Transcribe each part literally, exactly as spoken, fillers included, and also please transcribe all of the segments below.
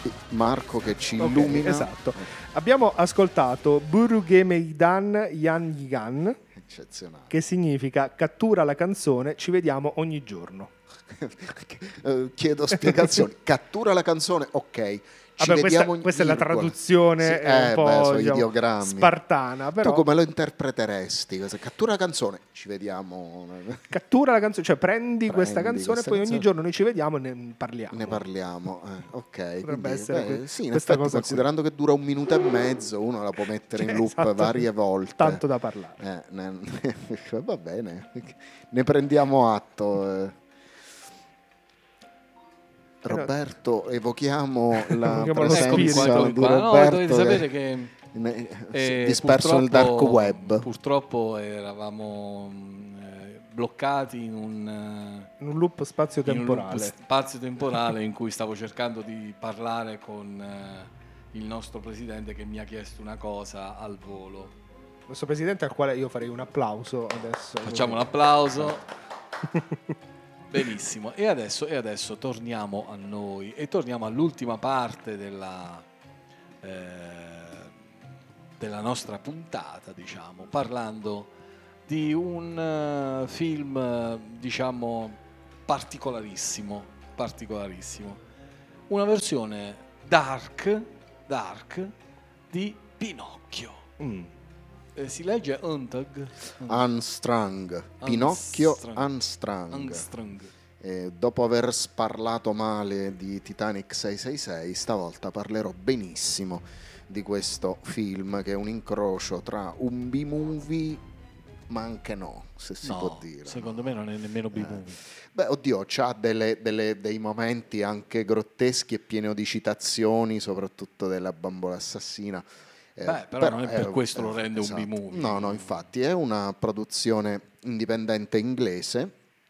Marco che ci Okay, illumina. esatto. Abbiamo ascoltato Burugemeidan Yan Yigan, Eccezionale. che significa cattura la canzone, ci vediamo ogni giorno. Eh, chiedo spiegazioni. Cattura la canzone, ok. Ci Vabbè, questa, vediamo, questa è la virgola. traduzione Sì, eh, un eh, po' beh, sono diciamo, ideogrammi. spartana, però Tu come lo interpreteresti? Cosa- Cattura la canzone, ci vediamo. cattura la canzone, cioè prendi, Prendi questa canzone questa e poi ogni canzone. giorno noi ci vediamo e ne parliamo. Ne parliamo, eh, ok. Potrebbe Quindi, essere beh, que- sì, in questa effetti, cosa considerando che dura un minuto e mezzo, uno la può mettere in Cioè, loop esatto, varie volte. tanto da parlare. Eh, ne- va bene, ne prendiamo atto. eh. Roberto, evochiamo la Evochiamo lo presenza spirito. Eccomi di qua. No, Roberto dovete che sapere che ne- eh, disperso nel dark purtroppo- web. Purtroppo eravamo mh, eh, bloccati in un, eh, In un loop in un spazio-temporale. loop spazio-temporale in cui stavo cercando di parlare con eh, il nostro presidente che mi ha chiesto una cosa al volo. Questo presidente al quale io farei un applauso adesso. Facciamo un applauso. Benissimo. E adesso, e adesso torniamo a noi e torniamo all'ultima parte della, eh, della nostra puntata, diciamo, parlando di un eh, film, eh, diciamo, particolarissimo, particolarissimo. Una versione dark, dark di Pinocchio. Mm. Eh, si legge Untag? Unstrung, Pinocchio Unstrung. Unstrung. E dopo aver sparlato male di Titanic sei sei sei, stavolta parlerò benissimo di questo film che è un incrocio tra un B-movie, ma anche no, se si No, può dire. secondo me non è nemmeno B-movie. Beh, oddio, c'ha delle, delle- dei momenti anche grotteschi e pieno di citazioni, soprattutto della bambola assassina. Eh, Beh, però non è per eh, questo lo eh, rende un esatto. B-movie. No, no, infatti è una produzione indipendente inglese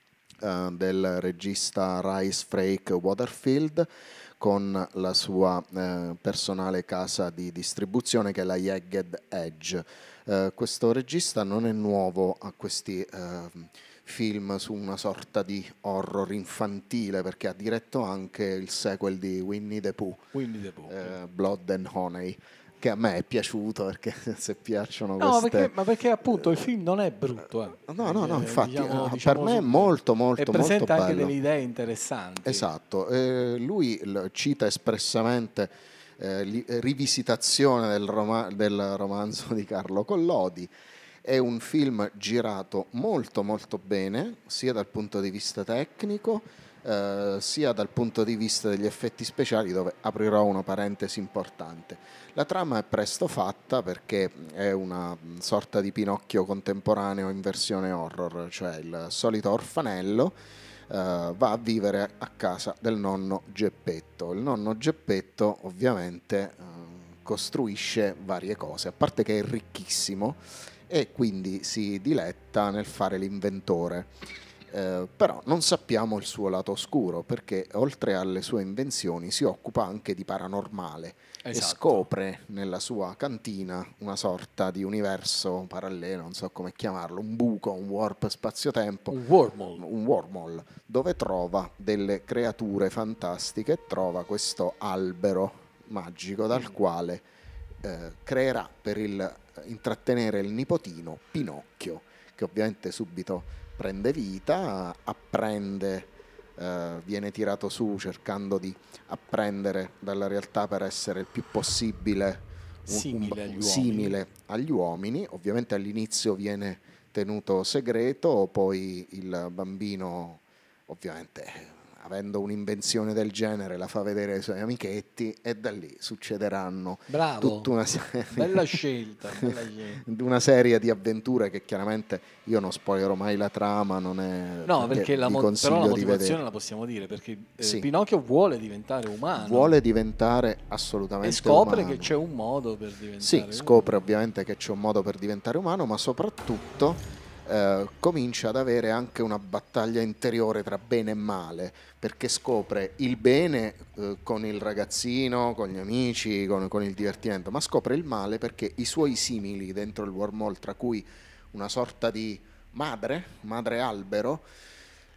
eh, del regista Rice Frake Waterfield con la sua eh, personale casa di distribuzione che è la Jagged Edge. Eh, questo regista non è nuovo a questi eh, film su una sorta di horror infantile perché ha diretto anche il sequel di Winnie the Pooh, Winnie the Pooh. eh, Blood and Honey, che a me è piaciuto perché se piacciono No, queste... perché, ma perché appunto il film non è brutto. Eh. No, no, no, Eh, infatti diciamo- eh, diciamo per me è subito. molto, molto, E presenta molto anche bello. delle idee interessanti. Esatto, eh, lui l- cita espressamente eh, li- rivisitazione del, roma- del romanzo di Carlo Collodi. È un film girato molto molto bene, sia dal punto di vista tecnico, eh, sia dal punto di vista degli effetti speciali, dove aprirò una parentesi importante. La trama è presto fatta perché è una sorta di Pinocchio contemporaneo in versione horror, cioè il solito orfanello Uh, va a vivere a casa del nonno Geppetto. Il nonno Geppetto ovviamente uh, costruisce varie cose, a parte che è ricchissimo e quindi si diletta nel fare l'inventore. Uh, però non sappiamo il suo lato oscuro perché oltre alle sue invenzioni si occupa anche di paranormale. Esatto. E scopre nella sua cantina una sorta di universo parallelo, non so come chiamarlo, un buco, un warp spazio-tempo, Un wormhole. un wormhole, dove trova delle creature fantastiche, trova questo albero magico dal quale eh, creerà per il, intrattenere il nipotino Pinocchio, che ovviamente subito prende vita, apprende, eh, viene tirato su cercando di apprendere dalla realtà per essere il più possibile un- Simile un- agli uomini. simile agli uomini. Ovviamente all'inizio viene tenuto segreto, poi il bambino ovviamente avendo un'invenzione del genere la fa vedere ai suoi amichetti e da lì succederanno Bravo. tutta una serie, Bella scelta, bella scelta. una serie di avventure che chiaramente io non spoilerò mai la trama, non è No, perché la vi mo- consiglio però la di motivazione vedere. la possiamo dire, perché eh, Sì. Pinocchio vuole diventare umano. Vuole diventare assolutamente e scopre umano. che c'è un modo per diventare Sì, umano. scopre ovviamente che c'è un modo per diventare umano, ma soprattutto eh, comincia ad avere anche una battaglia interiore tra bene e male, perché scopre il bene eh, con il ragazzino, con gli amici, con, con il divertimento, ma scopre il male perché i suoi simili dentro il wormhole, tra cui una sorta di madre, madre albero,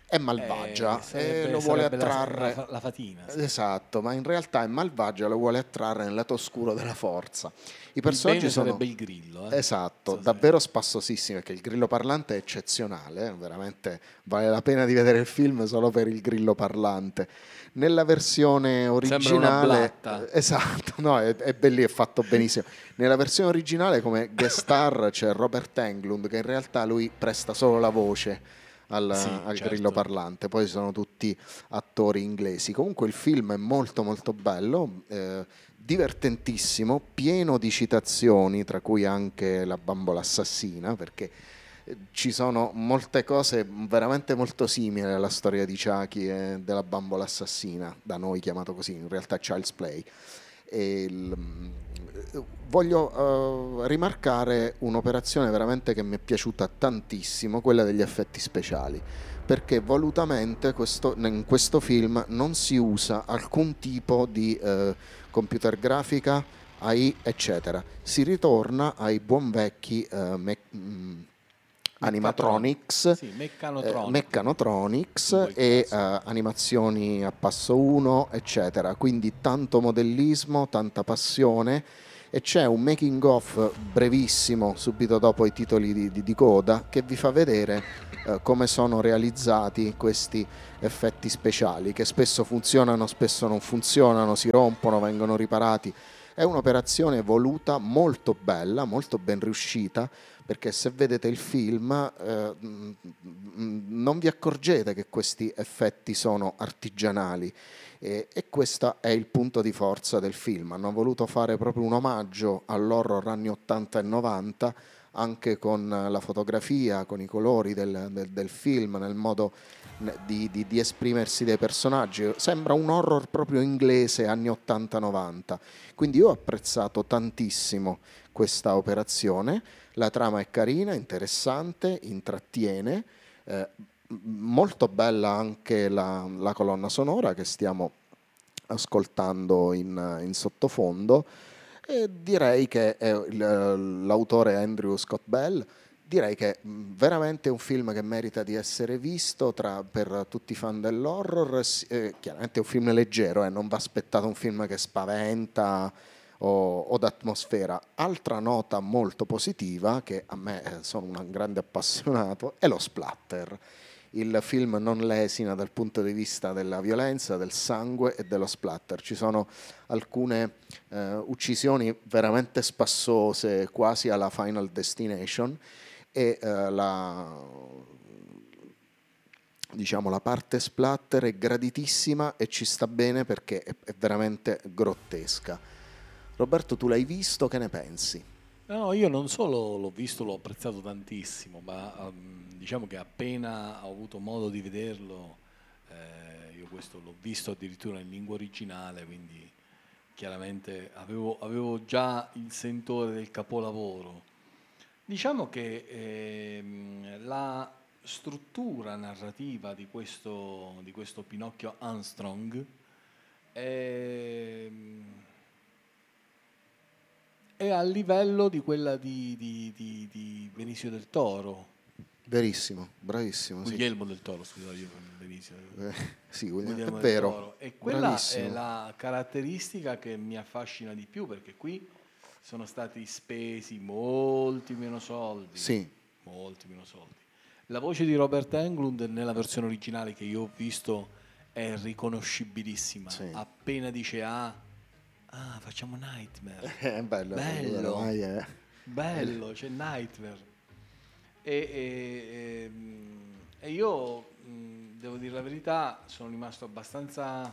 è malvagia Eh, e sarebbe, lo vuole sarebbe la, attrarre. la, la fatina. Sì. Esatto, ma in realtà è malvagia, lo vuole attrarre nel lato oscuro della forza. I Il personaggi bene sono sarebbe il grillo. Eh? esatto, So se- davvero spassosissimi, perché il grillo parlante è eccezionale, eh, veramente vale la pena di vedere il film solo per il grillo parlante. Nella versione Sembra una originale, blatta. eh, esatto, no, è, è bellissimo, è fatto benissimo. Nella versione originale come guest star c'è Robert Englund, che in realtà lui presta solo la voce al, Sì, al grillo certo. parlante, poi sono tutti attori inglesi. Comunque il film è molto molto bello, eh, divertentissimo, pieno di citazioni, tra cui anche La bambola assassina, perché eh, ci sono molte cose veramente molto simili alla storia di Chucky e della bambola assassina, da noi chiamato così, in realtà Child's Play. E il- voglio eh, rimarcare un'operazione veramente che mi è piaciuta tantissimo, quella degli effetti speciali, perché volutamente questo- in questo film non si usa alcun tipo di eh, computer grafica, A I, eccetera. Si ritorna ai buon vecchi eh, me- mh, Meccatronic. animatronics, Sì, eh, Meccanotronic Meccanotronics in quel e caso. eh, animazioni a passo uno, eccetera. Quindi tanto modellismo, tanta passione e c'è un making of brevissimo subito dopo i titoli di, di- di coda che vi fa vedere eh, come sono realizzati questi effetti speciali che spesso funzionano, spesso non funzionano, si rompono, vengono riparati. È un'operazione voluta molto bella, molto ben riuscita, perché se vedete il film eh, mm, mm, non vi accorgete che questi effetti sono artigianali e, e questo è il punto di forza del film. Hanno voluto fare proprio un omaggio all'horror anni ottanta e novanta, anche con la fotografia, con i colori del, del- del film, nel modo di, di- di esprimersi dei personaggi. Sembra un horror proprio inglese anni ottanta novanta. Quindi io ho apprezzato tantissimo questa operazione. La trama è carina, interessante, intrattiene. eh, Molto bella anche la, la colonna sonora che stiamo ascoltando in, in sottofondo e direi che è il- l'autore Andrew Scott Bell. Direi che mh, veramente è un film che merita di essere visto tra- per tutti i fan dell'horror. S- eh, chiaramente è un film leggero, eh, non va aspettato un film che spaventa o, o d'atmosfera. Altra nota molto positiva, che a me eh, sono un grande appassionato, è lo splatter. Il film non lesina dal punto di vista della violenza, del sangue e dello splatter. Ci sono alcune eh, uccisioni veramente spassose, quasi alla Final Destination, e eh, la, diciamo, la parte splatter è graditissima e ci sta bene perché è, è veramente grottesca. Roberto, tu l'hai visto, che ne pensi? No, io non solo l'ho visto, l'ho apprezzato tantissimo, ma ehm, diciamo che appena ho avuto modo di vederlo, eh, io questo l'ho visto addirittura in lingua originale, quindi chiaramente avevo, avevo già il sentore del capolavoro. Diciamo che ehm, la struttura narrativa di questo, di questo Pinocchio Armstrong è, è a livello di quella di, di- di- di Benicio del Toro, Verissimo, bravissimo, sì. Guglielmo del Toro, scusate, io Benicio, Eh, sì, è Guglielmo del vero, Toro. E quella è bravissimo. la caratteristica che mi affascina di più, perché qui sono stati spesi molti meno soldi, Sì, molti meno soldi. La voce di Robert Englund nella versione originale che io ho visto è riconoscibilissima. sì. Appena dice A, ah, facciamo Nightmare. È bello, Bello, ormai è... è- bello, c'è Nightmare. E, e- e, mm, e io, mm, devo dire la verità, sono rimasto abbastanza,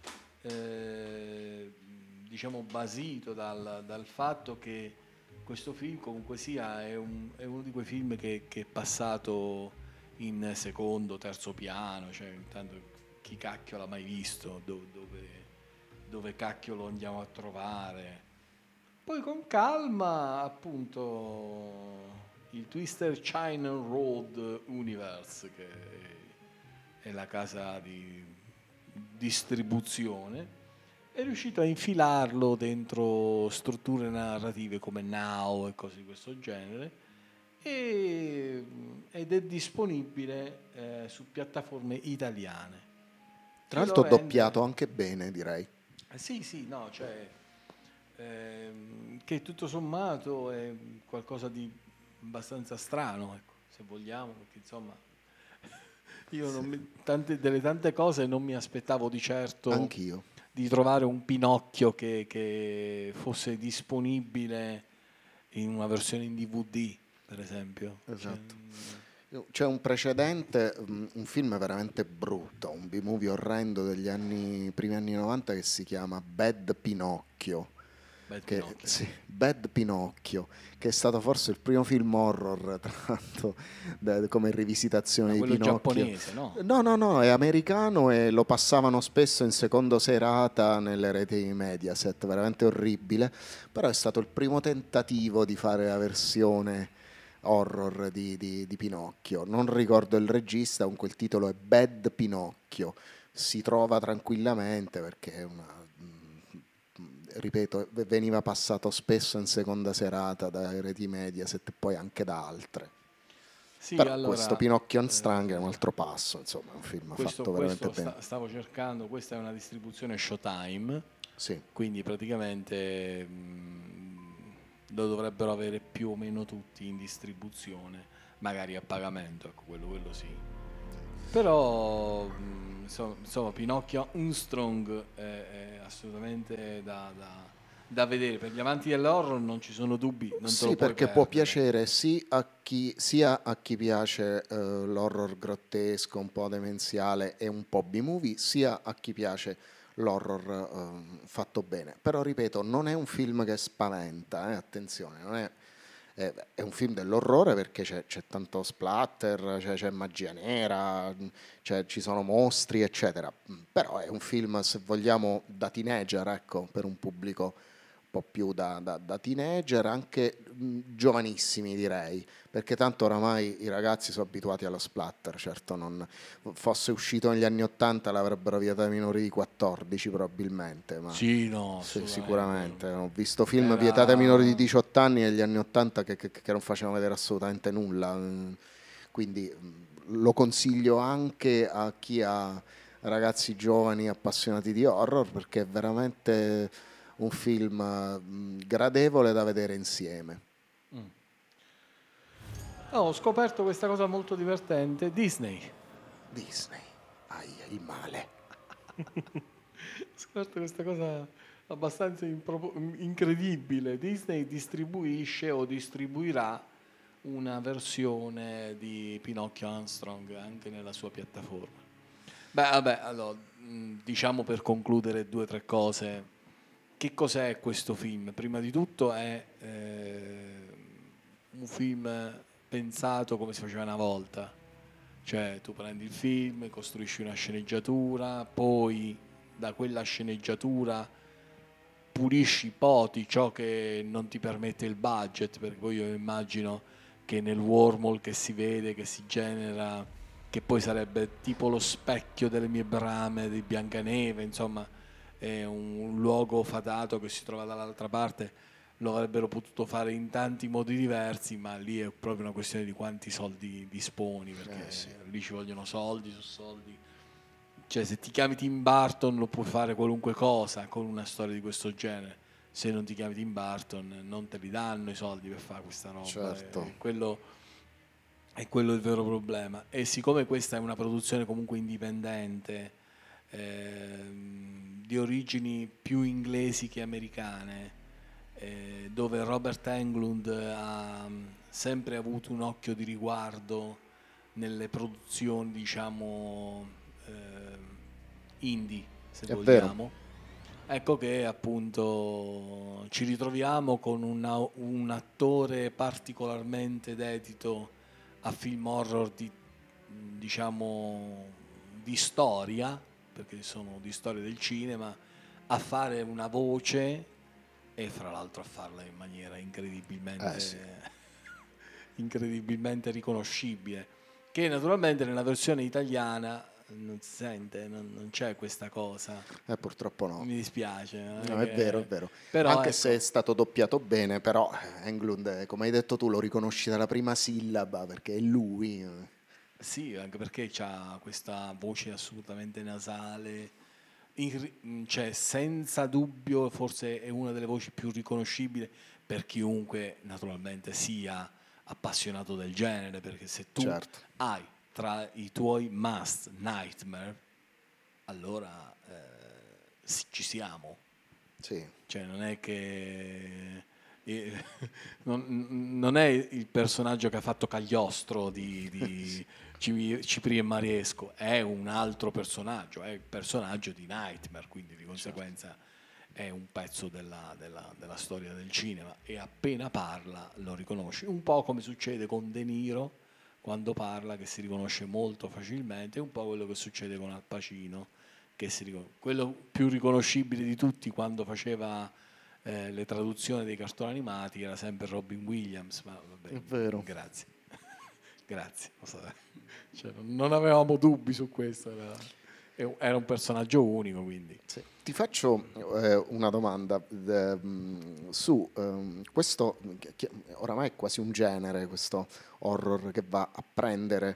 eh, diciamo, basito dal, dal fatto che questo film comunque sia è, un- è uno di quei film che, che è passato in secondo, terzo piano, cioè intanto chi cacchio l'ha mai visto, Do- dove, dove cacchio lo andiamo a trovare. Poi con calma, appunto, il Twister China Road Universe, che è la casa di distribuzione, è riuscito a infilarlo dentro strutture narrative come Now e cose di questo genere, e, ed è disponibile eh, su piattaforme italiane. Tra Che l'altro lo rende- doppiato anche bene, direi. Eh, sì, sì, no, cioè ehm, che tutto sommato è qualcosa di abbastanza strano, ecco, se vogliamo, perché insomma io non mi- tante, delle tante cose non mi aspettavo di certo Anch'io. di trovare un Pinocchio che, che fosse disponibile in una versione in D V D, per esempio. Esatto. Cioè, C'è un precedente, mm, un film veramente brutto, un B-movie orrendo degli anni, primi anni novanta, che si chiama Bad Pinocchio. Bad Che, Pinocchio. sì, Bad Pinocchio, che è stato forse il primo film horror tratto da- come rivisitazione Ma di quello Pinocchio. giapponese, no? No, no, no, è americano e lo passavano spesso in seconda serata nelle reti Mediaset, veramente orribile, però è stato il primo tentativo di fare la versione horror di, di- di Pinocchio. Non ricordo il regista, comunque il titolo è Bad Pinocchio. Si trova tranquillamente perché è una, mm, ripeto, veniva passato spesso in seconda serata da reti Mediaset e poi anche da altre. Sì, Però questo allora, Pinocchio eh, Unstrung è un altro passo, insomma, è un film questo, fatto veramente questo bene. sta- stavo cercando, questa è una distribuzione Showtime, Sì, quindi praticamente mh, lo dovrebbero avere più o meno tutti in distribuzione, magari a pagamento, ecco, quello, quello sì. Però mh, insomma, insomma, Pinocchio Unstrung è, è assolutamente da, da- da vedere. Per gli amanti dell'horror non ci sono dubbi, non te lo sì, puoi perché può perdere. piacere sì a chi- sia a chi piace eh, l'horror grottesco, un po' demenziale e un po' B-movie, sia a chi piace l'horror ehm, fatto bene. Però ripeto, non è un film che spaventa, eh, attenzione, non è, è- è un film dell'orrore perché c'è, c'è tanto splatter, c'è, c'è magia nera, c'è- ci sono mostri, eccetera. Però è un film, se vogliamo, da teenager, ecco, per un pubblico un po' più da, da- da teenager, anche mh, giovanissimi direi, perché tanto oramai i ragazzi sono abituati allo splatter, certo non fosse uscito negli anni ottanta l'avrebbero vietato ai minori di quattordici probabilmente, ma Sì, no, sì, assolutamente. sicuramente, ho visto film vietati ai minori di Era... diciotto anni negli anni ottanta che, che- che non facevano vedere assolutamente nulla, mm, quindi mh, lo consiglio anche a chi ha ragazzi giovani appassionati di horror perché è veramente un film mh, gradevole da vedere insieme. Mm. Oh, ho scoperto questa cosa molto divertente. Disney. Disney, aia, il male. Ho scoperto questa cosa abbastanza impro- incredibile. Disney distribuisce o distribuirà una versione di Pinocchio Armstrong anche nella sua piattaforma. Beh, vabbè, allora, mh, diciamo per concludere due o tre cose. Che cos'è questo film? Prima di tutto è eh, un film pensato come si faceva una volta, cioè tu prendi il film, costruisci una sceneggiatura, poi da quella sceneggiatura pulisci, poti ciò che non ti permette il budget, perché poi io immagino che nel wormhole che si vede, che si genera, che poi sarebbe tipo lo specchio delle mie brame di Biancaneve, insomma è un, un luogo fatato che si trova dall'altra parte, lo avrebbero potuto fare in tanti modi diversi, ma lì è proprio una questione di quanti soldi disponi, perché Eh, sì. lì ci vogliono soldi su soldi. Cioè, se ti chiami Tim Burton lo puoi fare qualunque cosa con una storia di questo genere. Se non ti chiami Tim Burton non te li danno i soldi per fare questa roba. Certo. E quello è quello il vero problema. E siccome questa è una produzione comunque indipendente, ehm, di origini più inglesi che americane, eh, dove Robert Englund ha mm, sempre avuto un occhio di riguardo nelle produzioni, diciamo, eh, indie, se È vero. vogliamo. Ecco che appunto ci ritroviamo con una- un attore particolarmente dedito a film horror di, diciamo, di storia, perché sono di storia del cinema, a fare una voce e fra l'altro a farla in maniera incredibilmente, Eh sì. incredibilmente riconoscibile, che naturalmente nella versione italiana non si sente, non, non c'è questa cosa. Eh, purtroppo no. Mi dispiace. No, è che... vero, è vero. Però, Anche ecco, se è stato doppiato bene, però Englund, eh, come hai detto tu, lo riconosci dalla prima sillaba perché è lui. eh. sì, anche perché ha questa voce assolutamente nasale, in- cioè senza dubbio forse è una delle voci più riconoscibili per chiunque naturalmente sia appassionato del genere, perché se tu Certo. hai tra i tuoi must Nightmare, allora eh, sì, ci siamo. Sì. Cioè non è che eh, non, non è il personaggio che ha fatto Cagliostro di, di Ci- Cipri e Mariesco, è un altro personaggio, è il personaggio di Nightmare, quindi di conseguenza è un pezzo della, della- della storia del cinema e appena parla lo riconosci, un po' come succede con De Niro quando parla, che si riconosce molto facilmente, è un po' quello che succede con Al Pacino, che si ricon- quello più riconoscibile di tutti quando faceva eh, le traduzioni dei cartoni animati era sempre Robin Williams, ma vabbè, È vero. grazie. Grazie, lo so. Cioè, non non avevamo dubbi su questo, era, è un- era un personaggio unico, quindi. Sì. Ti faccio eh, una domanda eh, mh, su ehm, questo, che, che oramai è quasi un genere, questo horror che va a prendere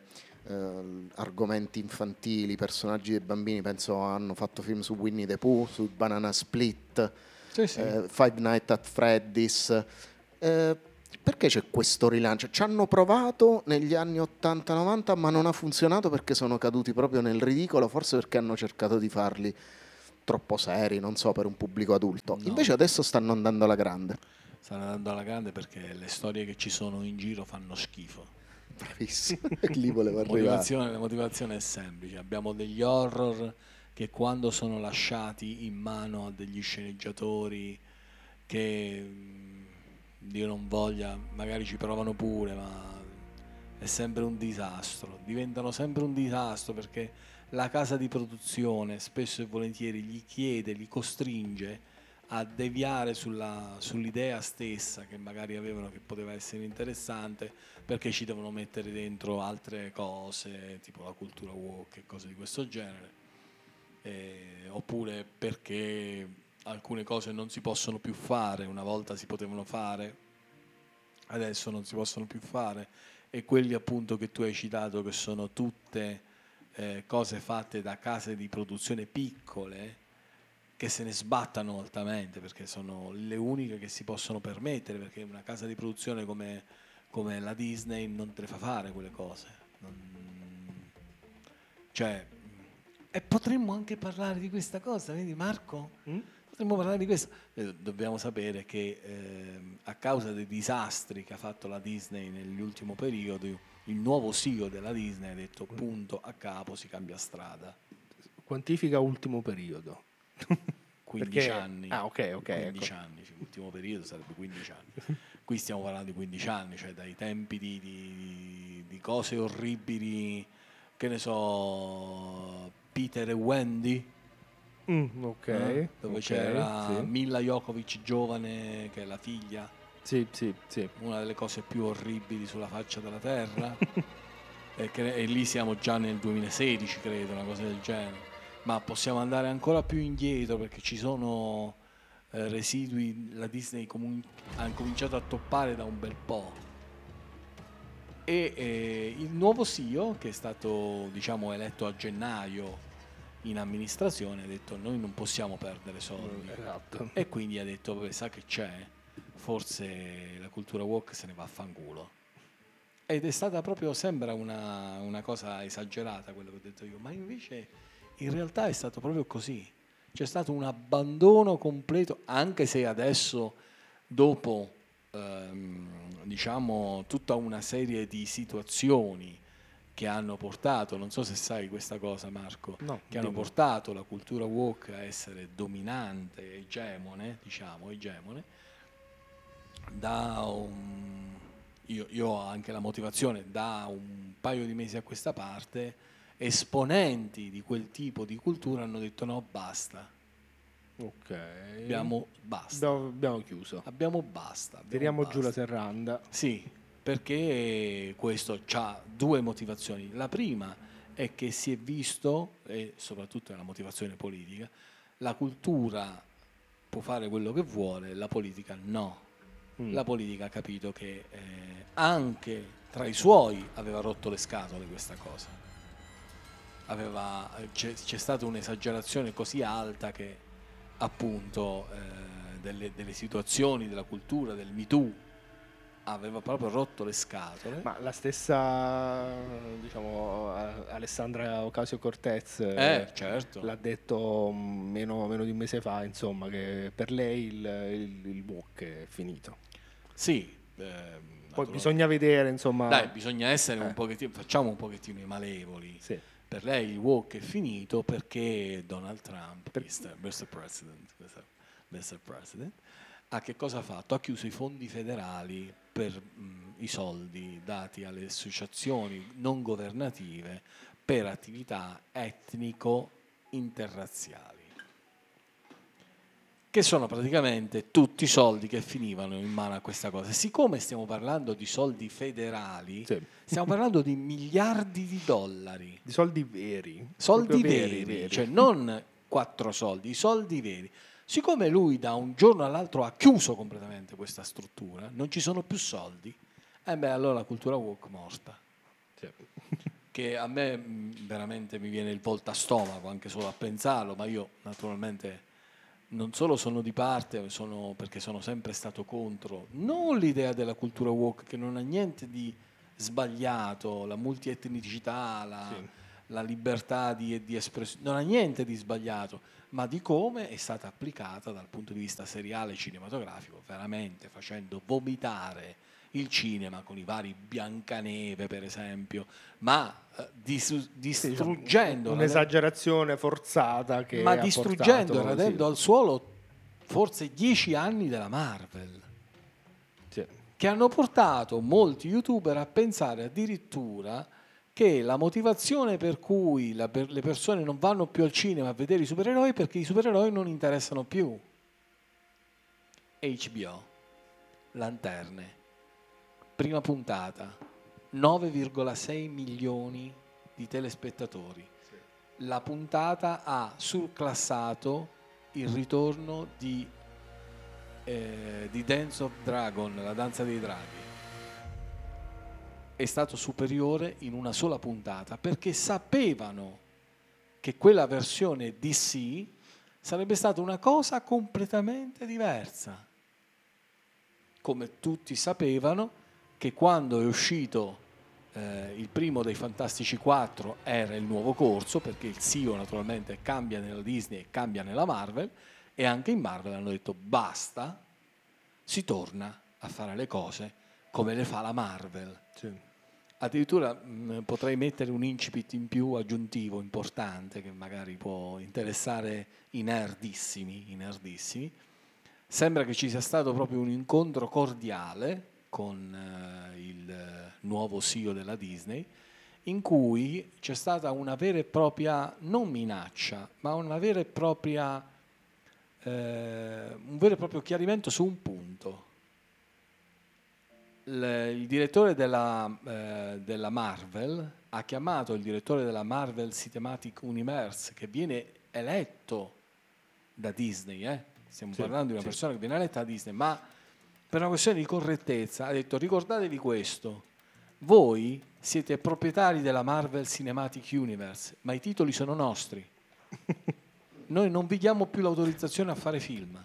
eh, argomenti infantili, personaggi dei bambini. Penso hanno fatto film su Winnie the Pooh, su Banana Split, Sì, sì. eh, Five Nights at Freddy's. Eh, perché c'è questo rilancio? Ci hanno provato negli anni ottanta novanta, ma non ha funzionato perché sono caduti proprio nel ridicolo, forse perché hanno cercato di farli troppo seri, non so, per un pubblico adulto. No. Invece adesso stanno andando alla grande. Stanno andando alla grande perché le storie che ci sono in giro fanno schifo. Bravissimo, lì volevo La arrivare. motivazione, la motivazione è semplice. Abbiamo degli horror che quando sono lasciati in mano a degli sceneggiatori che, mh, Dio non voglia, magari ci provano pure, ma è sempre un disastro. Diventano sempre un disastro perché la casa di produzione spesso e volentieri gli chiede, li costringe a deviare sulla- sull'idea stessa che magari avevano che poteva essere interessante, perché ci devono mettere dentro altre cose, tipo la cultura woke e cose di questo genere, Eh, oppure perché alcune cose non si possono più fare, una volta si potevano fare, adesso non si possono più fare, e quelli appunto che tu hai citato, che sono tutte eh, cose fatte da case di produzione piccole, che se ne sbattano altamente perché sono le uniche che si possono permettere, perché una casa di produzione come, come la Disney non te le fa fare quelle cose. Non- cioè, e potremmo anche parlare di questa cosa, vedi Marco? Mm? Potremmo parlare di questo. Eh, Dobbiamo sapere che ehm, a causa dei disastri che ha fatto la Disney nell'ultimo periodo, il nuovo C E O della Disney ha detto punto a capo, si cambia strada. Quantifica ultimo periodo. quindici Perché- anni. Ah, ok, ok. quindici ecco. anni, cioè, l'ultimo periodo sarebbe quindici anni. Qui stiamo parlando di quindici anni, cioè dai tempi di, di- di cose orribili, che ne so, Peter e Wendy, Mm, ok, eh, dove ok, c'era sì. Mila Jokovic giovane, che è la figlia, Sì, sì, sì. una delle cose più orribili sulla faccia della terra. E, che- e lì siamo già nel duemilasedici, credo, una cosa del genere. Ma possiamo andare ancora più indietro perché ci sono eh, residui, la Disney comun- ha cominciato a toppare da un bel po'. E eh, il nuovo C E O, che è stato diciamo eletto a gennaio in amministrazione, ha detto noi non possiamo perdere soldi. Esatto. E quindi ha detto, vabbè, sa che c'è, forse la cultura woke se ne va a fanculo. Ed è stata proprio, sembra una, una cosa esagerata quello che ho detto io, ma invece in realtà è stato proprio così. C'è stato un abbandono completo, anche se adesso, dopo ehm, diciamo tutta una serie di situazioni che hanno portato, non so se sai questa cosa Marco, No, che hanno dimmi. portato la cultura woke a essere dominante, egemone, diciamo, egemone, da un, io, io ho anche la motivazione, da un paio di mesi a questa parte, esponenti di quel tipo di cultura hanno detto no, basta, Ok. abbiamo basta, Abbiamo, abbiamo chiuso. abbiamo basta, abbiamo Tiriamo basta. giù la serranda. Sì, perché questo ha due motivazioni. La prima è che si è visto, e soprattutto nella motivazione politica, la cultura può fare quello che vuole, la politica no. Mm. La politica ha capito che eh, anche tra i suoi aveva rotto le scatole questa cosa. Aveva, c'è, c'è stata un'esagerazione così alta che appunto eh, delle, delle situazioni della cultura, del Me Too, aveva proprio rotto le scatole. Ma la stessa, diciamo, Alessandra Ocasio-Cortez eh, certo. l'ha detto meno, meno di un mese fa, insomma, che per lei il, il, il woke è finito. Sì. Eh, Poi bisogna vedere, insomma... Dai, bisogna essere eh. un pochettino, facciamo un pochettino i malevoli. Sì. Per lei il woke è finito perché Donald Trump, per... mister mister President, mister President, ha che cosa ha fatto? Ha chiuso i fondi federali per mh, i soldi dati alle associazioni non governative per attività etnico-interrazziali, che sono praticamente tutti i soldi che finivano in mano a questa cosa. Siccome stiamo parlando di soldi federali, sì. stiamo parlando di miliardi di dollari. Di soldi veri. Soldi veri, veri, veri, cioè non quattro soldi, i soldi veri. Siccome lui da un giorno all'altro ha chiuso completamente questa struttura, non ci sono più soldi, e eh beh allora la cultura woke morta. Sì. Che a me mh, veramente mi viene il voltastomaco anche solo a pensarlo, ma io naturalmente... non solo sono di parte, sono, perché sono sempre stato contro, non l'idea della cultura woke che non ha niente di sbagliato, la multietnicità, la, sì. la libertà di, di espressione, non ha niente di sbagliato, ma di come è stata applicata dal punto di vista seriale e cinematografico, veramente facendo vomitare il cinema con i vari Biancaneve per esempio, ma eh, dis- distruggendo un'esagerazione forzata che ma ha distruggendo e portato, radendo sì. al suolo forse dieci anni della Marvel, sì. che hanno portato molti youtuber a pensare addirittura che la motivazione per cui la, per le persone non vanno più al cinema a vedere i supereroi è perché i supereroi non interessano più. H B O, Lanterne, prima puntata, nove virgola sei milioni di telespettatori. Sì. La puntata ha surclassato il ritorno di, eh, di Dance of Dragon, la danza dei draghi. È stato superiore in una sola puntata perché sapevano che quella versione D C sarebbe stata una cosa completamente diversa. Come tutti sapevano che quando è uscito eh, il primo dei Fantastici quattro era il nuovo corso, perché il C E O naturalmente cambia nella Disney e cambia nella Marvel, e anche in Marvel hanno detto basta, si torna a fare le cose come le fa la Marvel. Sì. Addirittura mh, potrei mettere un incipit in più aggiuntivo importante che magari può interessare i nerdissimi, i nerdissimi. Sembra che ci sia stato proprio un incontro cordiale con eh, il nuovo C E O della Disney, in cui c'è stata una vera e propria, non minaccia, ma una vera e propria, eh, un vero e proprio chiarimento su un punto. Il, il direttore della, eh, della Marvel ha chiamato il direttore della Marvel Cinematic Universe, che viene eletto da Disney, eh? stiamo sì, parlando di una sì. persona che viene eletta da Disney, ma per una questione di correttezza ha detto ricordatevi questo, voi siete proprietari della Marvel Cinematic Universe, ma i titoli sono nostri, noi non vi diamo più l'autorizzazione a fare film.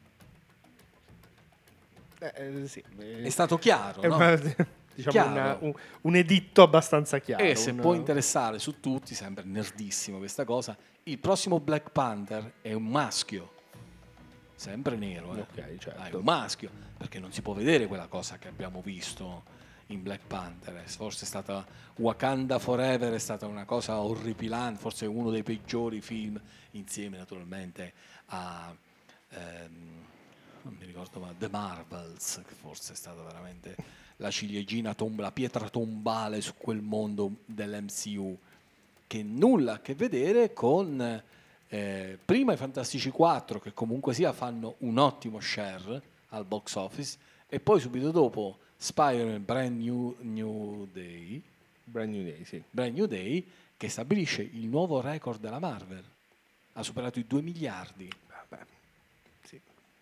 Eh, sì, è stato chiaro, è no? una, diciamo chiaro. Una, un, un editto abbastanza chiaro. E se una... può interessare su tutti, sembra nerdissimo questa cosa, il prossimo Black Panther è un maschio, sempre nero, eh? Okay, certo. ah, è un maschio, perché non si può vedere quella cosa che abbiamo visto in Black Panther. Forse è stata Wakanda Forever, è stata una cosa orripilante, forse uno dei peggiori film, insieme naturalmente a ehm, non mi ricordo ma The Marvels, che forse è stata veramente la ciliegina tomb- la pietra tombale su quel mondo dell'M C U, che nulla a che vedere con eh, prima i Fantastici quattro, che comunque sia fanno un ottimo share al box office, e poi subito dopo Spider-Man Brand New, New Day Brand New Day, sì. Brand New Day, che stabilisce il nuovo record della Marvel. Ha superato i due miliardi. Vabbè, sì.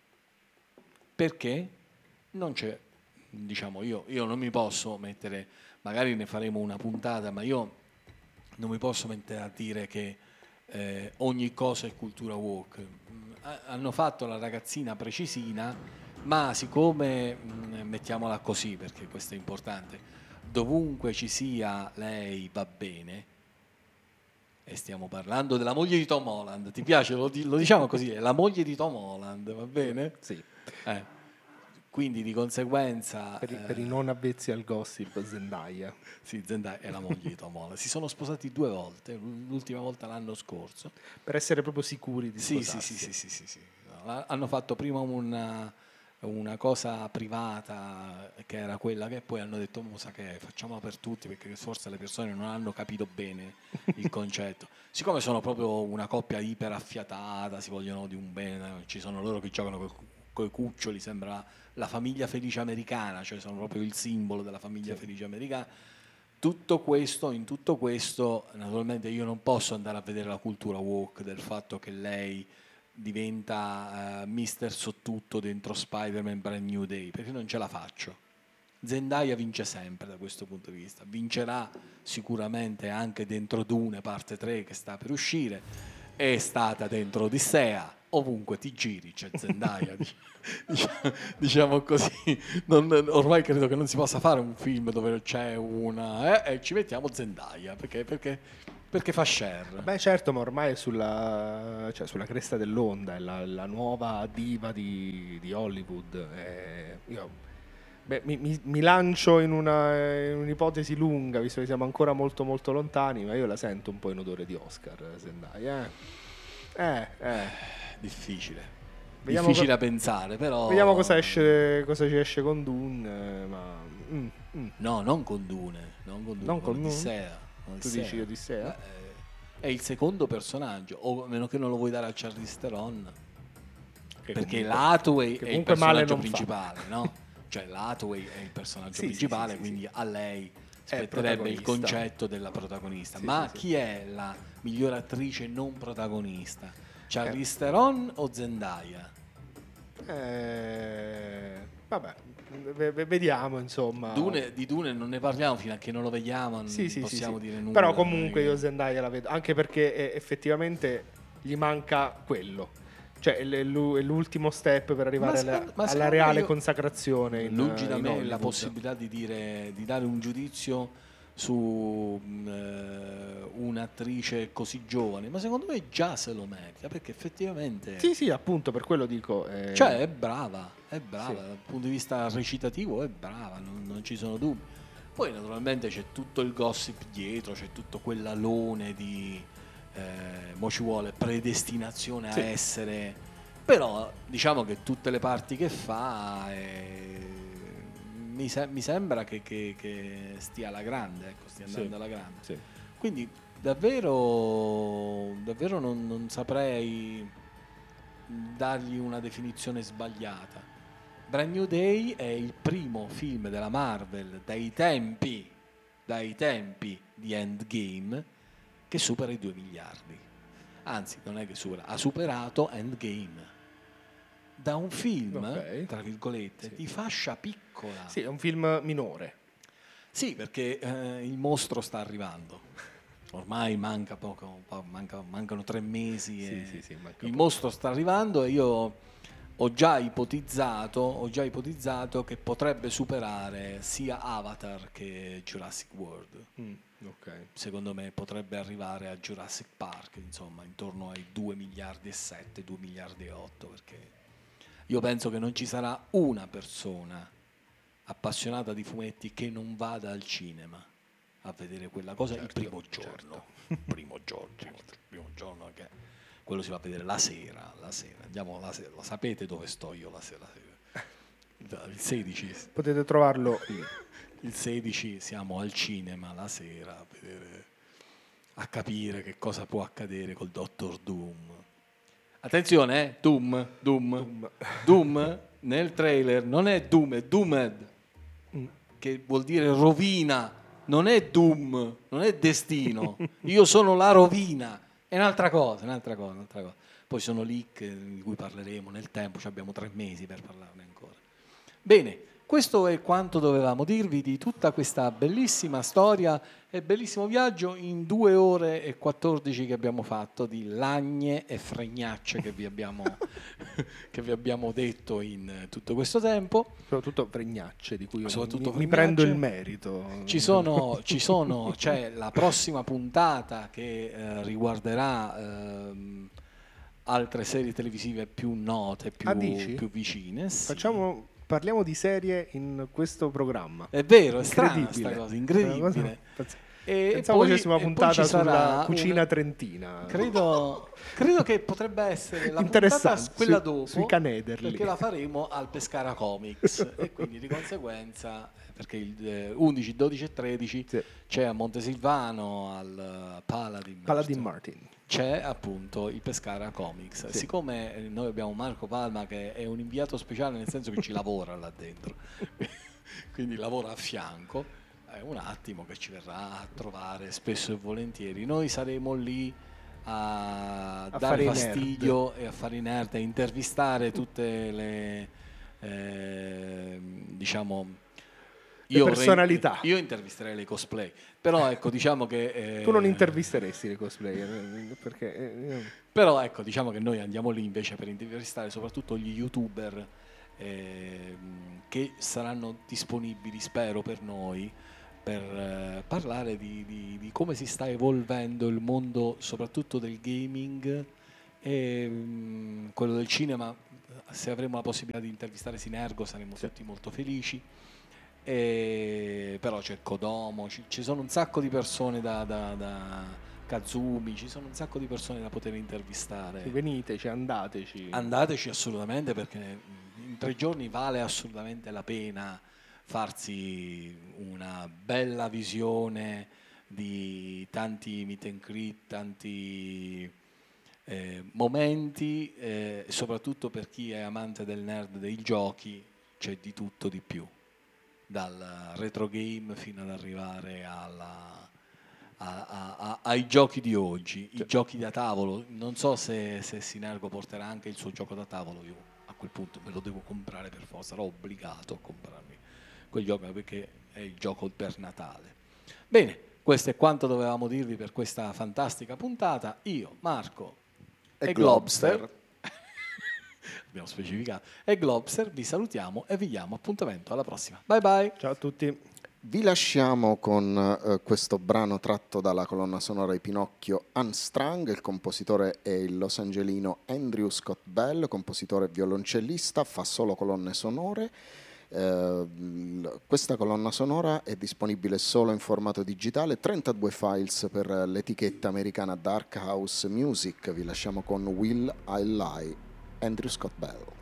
Perché non c'è, diciamo, io, io non mi posso mettere, magari ne faremo una puntata, ma io non mi posso mettere a dire che eh, ogni cosa è cultura woke. Hanno fatto la ragazzina precisina, ma siccome, mh, mettiamola così perché questo è importante, dovunque ci sia lei va bene, e stiamo parlando della moglie di Tom Holland, ti piace? Lo, lo diciamo così, è la moglie di Tom Holland, va bene? Sì. Eh. Quindi di conseguenza Per i, eh, per i non avvezzi al gossip, Zendaya. sì, Zendaya è la moglie di Tom Holland. Si sono sposati due volte, l'ultima volta l'anno scorso. Per essere proprio sicuri di Sì, sposarsi. sì, sì, sì, sì, sì, sì. No, hanno fatto prima una, una cosa privata che era quella che poi hanno detto, mo sa che facciamola per tutti perché forse le persone non hanno capito bene il concetto. Siccome sono proprio una coppia iperaffiatata, si vogliono di un bene, ci sono loro che giocano con coi cuccioli, sembra la famiglia felice americana, cioè sono proprio il simbolo della famiglia sì. felice americana. Tutto questo, in tutto questo, naturalmente io non posso andare a vedere la cultura woke del fatto che lei diventa uh, mister Sottutto dentro Spider-Man Brand New Day, perché non ce la faccio. Zendaya vince sempre da questo punto di vista, vincerà sicuramente anche dentro Dune parte tre che sta per uscire, è stata dentro Odissea, ovunque ti giri c'è Zendaya, diciamo, diciamo così. Non, ormai credo che non si possa fare un film dove c'è una eh, e ci mettiamo Zendaya perché, perché, perché fa share. Beh certo, ma ormai è sulla, cioè, sulla cresta dell'onda, è la, la nuova diva di, di Hollywood. Eh, io, beh, mi, mi, mi lancio in, una, in un'ipotesi lunga, visto che siamo ancora molto molto lontani, ma io la sento un po' in odore di Oscar, Zendaya. Eh, eh. eh. Difficile, Vediamo difficile co- da pensare, però vediamo cosa esce, cosa ci esce con Dune, ma mm, mm. no, non con Dune, non con Dune, Non con con Odissea. Tu Odissea. dici Odissea? Beh, è il secondo personaggio, o a meno che non lo vuoi dare a Charlize Theron, Che perché comunque- l'Hathaway che è il comunque male personaggio non principale, no? Cioè l'Hathaway è il personaggio Sì, sì, principale, sì, sì, quindi sì. a lei È spetterebbe il protagonista. concetto della protagonista. Sì, Ma sì, sì. chi è la migliore attrice non protagonista? Charlize Eh. Theron o Zendaya? Eh, vabbè, v- v- vediamo insomma. Dune, di Dune non ne parliamo fino a che non lo vediamo, non Sì, sì, sì, possiamo sì. dire nulla. Però comunque non è io che- Zendaya la vedo, anche perché eh, effettivamente gli manca quello. Cioè è l- è l'ultimo step per arrivare Ma alla, secondo- ma alla secondo reale io- consacrazione in, Lungi da in me la Hollywood. possibilità di dire di dare un giudizio su mh, eh, un'attrice così giovane, ma secondo me già se lo merita, perché effettivamente Sì, sì, appunto per quello dico. eh, cioè è brava, è brava, Sì. dal punto di vista recitativo è brava, non, non ci sono dubbi. Poi naturalmente c'è tutto il gossip dietro, c'è tutto quell'alone di eh, mo ci vuole predestinazione a Sì. essere, però diciamo che tutte le parti che fa eh, mi, se- mi sembra che, che- che stia alla grande, ecco, stia andando Sì. alla grande. Sì. Quindi davvero, davvero non, non saprei dargli una definizione sbagliata. Brand New Day è il primo film della Marvel dai tempi, dai tempi di Endgame che supera i due miliardi. Anzi, non è che supera, ha superato Endgame. Da un film, Ok. tra virgolette, Sì. di fascia piccola. Sì, è un film minore. Sì, perché eh, il mostro sta arrivando. Ormai manca poco, po- manca- mancano tre mesi. Sì, e sì, sì, manca il poco. mostro sta arrivando e io ho già ipotizzato, ho già ipotizzato che potrebbe superare sia Avatar che Jurassic World. Mm, ok. Secondo me potrebbe arrivare a Jurassic Park, insomma, intorno ai due miliardi e sette, due miliardi e otto, perché io penso che non ci sarà una persona appassionata di fumetti che non vada al cinema a vedere quella cosa Certo, il primo giorno. certo. Il primo giorno, primo, primo giorno che quello si va a vedere la sera, la sera. Andiamo la sera. Lo sapete dove sto io la sera? La sera. Il sedici. Potete trovarlo lì. Il sedici siamo al cinema la sera a vedere, a capire che cosa può accadere col dottor Doom. Attenzione, eh? Doom, Doom, Doom. Doom nel trailer non è Doom, è Doomed, Mm. che vuol dire rovina, non è Doom, non è destino, io sono la rovina, è un'altra cosa, un'altra cosa, un'altra cosa. Poi sono leak di cui parleremo nel tempo, ci abbiamo tre mesi per parlarne ancora. Bene, questo è quanto dovevamo dirvi di tutta questa bellissima storia e bellissimo viaggio in due ore e quattordici che abbiamo fatto di lagne e fregnacce che vi abbiamo, che vi abbiamo detto in tutto questo tempo. Soprattutto fregnacce di cui io Soprattutto mi, mi fregnacce. prendo il merito. Ci sono, ci sono, c'è la prossima puntata che eh, riguarderà ehm, altre serie televisive più note, più, Ah, dici? più vicine. Sì. Facciamo, parliamo di serie in questo programma. È vero, è strana Incredibile. questa cosa, incredibile. E Pensavo poi- facessimo una e poi puntata ci sarà sulla cucina una- trentina. Credo, credo che potrebbe essere la Interessante, puntata quella sui- dopo, sui Canederli. perché la faremo al Pescara Comics e quindi di conseguenza, perché il eh, undici, dodici e tredici Sì. c'è a Montesilvano al eh, Paladin, Paladin giusto? Martin. C'è appunto il Pescara Comics. Sì. Siccome eh, noi abbiamo Marco Palma che è un inviato speciale, nel senso che ci lavora là dentro, quindi lavora a fianco, è un attimo che ci verrà a trovare spesso e volentieri. Noi saremo lì a, A dare fare i fastidio e a fare i nerd, a intervistare tutte le eh, diciamo Le io personalità. io intervisterei le cosplay, però ecco diciamo che eh, Tu non intervisteresti le cosplayer, eh, perché eh, io- però ecco, diciamo che noi andiamo lì invece per intervistare soprattutto gli youtuber ehm, che saranno disponibili, spero, per noi, per eh, parlare di, di- di come si sta evolvendo il mondo soprattutto del gaming e mm, quello del cinema. Se avremo la possibilità di intervistare Sinergo saremo tutti molto felici. E, però c'è Kodomo, ci, ci sono un sacco di persone da, da, da Kazumi, ci sono un sacco di persone da poter intervistare. veniteci, andateci. Andateci assolutamente, perché in tre giorni vale assolutamente la pena farsi una bella visione di tanti meet and greet, tanti eh, momenti, eh, soprattutto per chi è amante del nerd dei giochi c'è di tutto di più, dal retro game fino ad arrivare alla, a- a- a- ai giochi di oggi, i giochi da tavolo. Non so se, se Sinergo porterà anche il suo gioco da tavolo, io a quel punto me lo devo comprare per forza, sarò obbligato a comprarmi quel gioco perché è il gioco per Natale. Bene, questo è quanto dovevamo dirvi per questa fantastica puntata. Io, Marco E e, Globster. Globster abbiamo specificato, e Globster vi salutiamo e vi diamo appuntamento alla prossima. Bye bye. Ciao a tutti. Vi lasciamo con eh, questo brano tratto dalla colonna sonora di Pinocchio, Unstrung. Il compositore è il los angelino Andrew Scott Bell, compositore e violoncellista, fa solo colonne sonore. Eh, l- questa colonna sonora è disponibile solo in formato digitale, trentadue files per l'etichetta americana Dark House Music. Vi lasciamo con Will I Lie, Andrew Scott Bell.